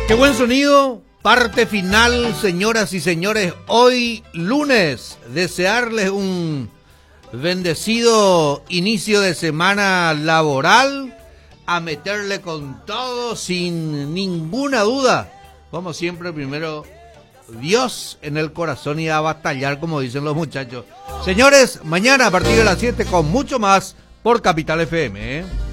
Qué buen sonido. Parte final, señoras y señores. Hoy lunes, desearles un bendecido inicio de semana laboral. A meterle con todo, sin ninguna duda. Como siempre, primero Dios en el corazón y a batallar, como dicen los muchachos. Señores, mañana a partir de las 7 con mucho más por Capital FM,